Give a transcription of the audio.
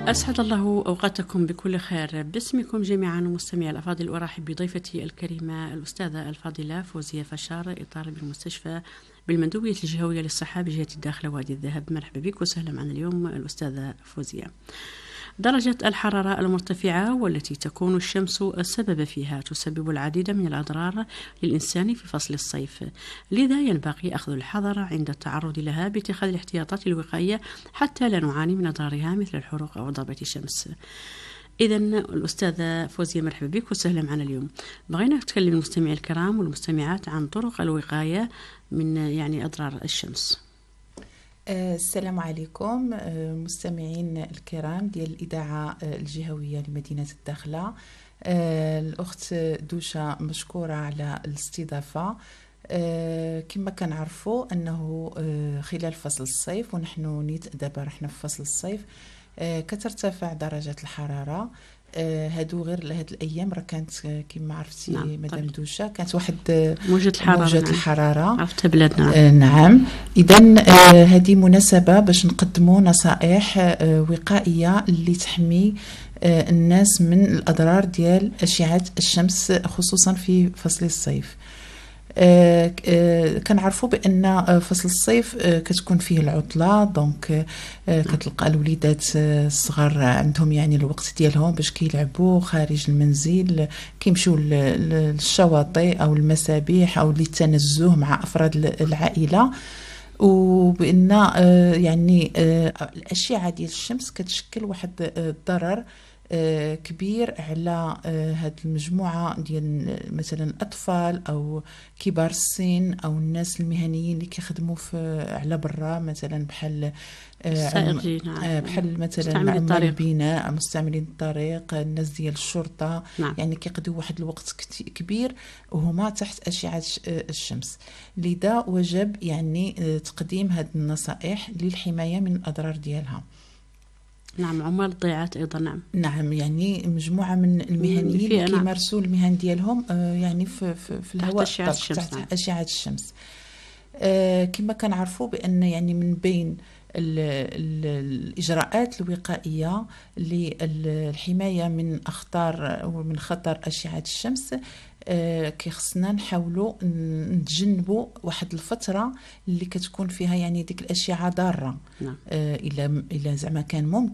أسعد الله أوقاتكم بكل خير. باسمكم جميعا مستمعي الأفاضل أرحب بضيفتي الكريمة الأستاذة الفاضلة فوزية فشار، إطار بالمستشفى بالمندوبية الجهوية للصحة بجهة الداخلة وادي الذهب. مرحبا بك وسهلا معنا اليوم الأستاذة فوزية. درجة الحرارة المرتفعة والتي تكون الشمس السبب فيها تسبب العديد من الأضرار للإنسان في فصل الصيف، لذا ينبغي أخذ الحذر عند التعرض لها باتخاذ الاحتياطات الوقائية حتى لا نعاني من أضرارها مثل الحروق أو ضربة الشمس. إذا الأستاذة فوزية مرحبا بك وسهلا معنا اليوم. بغينا نتكلم المستمعين الكرام والمستمعات عن طرق الوقاية من أضرار الشمس. السلام عليكم مستمعين الكرام ديال الإذاعة الجهوية لمدينة الداخلة. الأخت دوشة مشكورة على الاستضافة. كما كنعرفوا أنه خلال فصل الصيف ونحن نيت دابا رحنا في فصل الصيف كترتفع درجة الحرارة. هادو غير لهاد الايام راه كانت كما عرفتي مدام دوشة كانت واحد موجة الحرارة عرفتها بلادنا. نعم. اذا هذه مناسبة باش نقدموا نصائح وقائية اللي تحمي الناس من الاضرار ديال اشعة الشمس خصوصا في فصل الصيف. كنعرفوا بان فصل الصيف كتكون فيه العطله، دونك كتلقى الوليدات الصغار عندهم الوقت ديالهم باش كيلعبوا خارج المنزل، كيمشيو للشواطئ او المسابح او للتنزه مع افراد العائله. وبان الاشعه ديال الشمس كتشكل واحد الضرر كبير على هاد المجموعة ديال مثلا الأطفال أو كبار السن أو الناس المهنيين اللي كيخدموا على برا، مثلا بحال بحال مثلا عمال البناء، مستعملين الطريق، الناس ديال الشرطة. كيقضيو واحد الوقت كبير وهما تحت أشعة الشمس. لذا وجب تقديم هاد النصائح للحماية من الأضرار ديالها. نعم، عمال الضيعات أيضا. نعم مجموعة من المهنيين كيمارسوا المهن ديالهم في الهواء تحت أشعة الشمس. كما كنعرفوا بأن من بين الإجراءات الوقائية للحماية من أخطار ومن خطر أشعة الشمس كيخصنا نحاولوا نتجنبوا واحد الفترة اللي كتكون فيها ديك الأشعة ضارة. إلا زعما كان ممكن